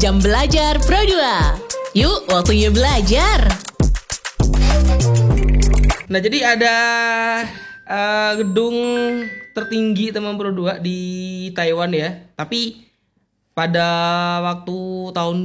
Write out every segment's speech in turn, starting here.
Jam Belajar Pro 2. Yuk, waktunya belajar. Nah, jadi ada gedung tertinggi teman Pro 2 di Taiwan ya. Tapi pada waktu tahun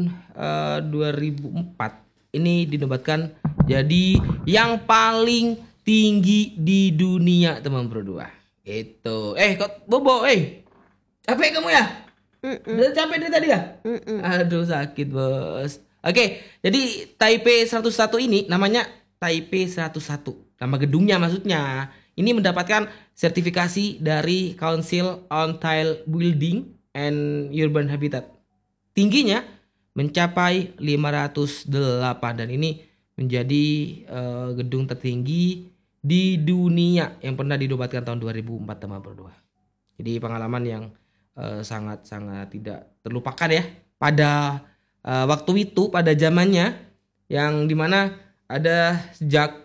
2004 ini dinobatkan jadi yang paling tinggi di dunia teman Pro 2. Itu. Kok bobo, capek kamu ya? Udah capek dari tadi ya? Aduh, sakit, Bos. Oke, jadi Taipei 101 ini namanya Taipei 101. Nama gedungnya maksudnya. Ini mendapatkan sertifikasi dari Council on Tile Building and Urban Habitat. Tingginya mencapai 508 dan ini menjadi gedung tertinggi di dunia yang pernah dinobatkan tahun 2004 teman Pro 2. Jadi pengalaman yang sangat-sangat tidak terlupakan ya pada waktu itu, pada zamannya, yang dimana ada sejak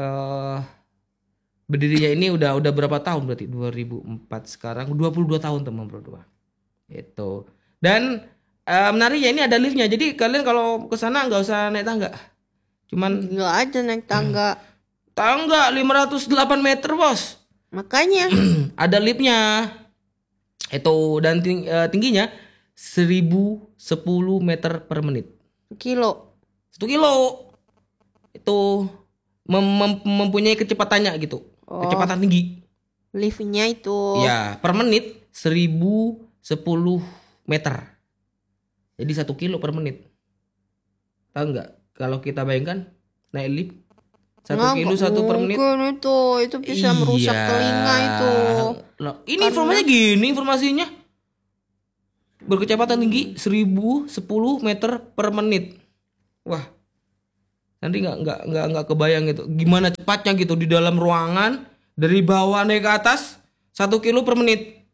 berdirinya ini udah berapa tahun berarti 2004, sekarang 22 tahun teman Pro 2 itu. Dan menariknya ini ada liftnya, jadi kalian kalau ke sana nggak usah naik tangga, cuman Nggak ada naik tangga. tangga 508 meter, Bos. Makanya Ada liftnya itu, dan tingginya 1010 meter per menit. kilo. 1 kilo itu mempunyai kecepatannya gitu. Kecepatan tinggi. Liftnya itu. Ya, per menit 1010 meter. Jadi 1 kilo per menit. Tahu nggak? Kalau kita bayangkan naik lift 1 kilo 1 per menit. Mungkin itu bisa merusak telinga itu. Loh, ini informasinya gini, informasinya berkecepatan tinggi 1010 meter per menit. Wah, nanti nggak kebayang gitu gimana cepatnya gitu di dalam ruangan, dari bawah naik ke atas 1 kilo per menit.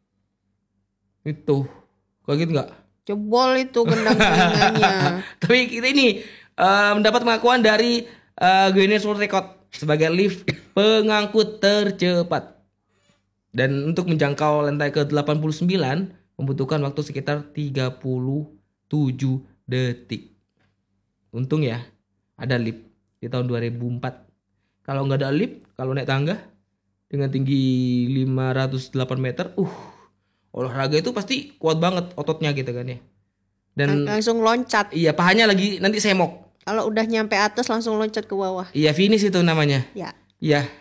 Itu kaget nggak? Jebol itu gendang telinganya. Tapi kita ini mendapat pengakuan dari Guinness World Record sebagai lift pengangkut tercepat. Dan untuk menjangkau lantai ke-89 membutuhkan waktu sekitar 37 detik. Untung ya ada lift di tahun 2004. Kalau nggak ada lift, kalau naik tangga dengan tinggi 508 meter, olahraga itu pasti kuat banget ototnya gitu kan ya. Dan Langsung loncat. iya, pahanya lagi nanti semok. Kalau udah nyampe atas langsung loncat ke bawah. Iya, finish itu namanya. Ya. Iya,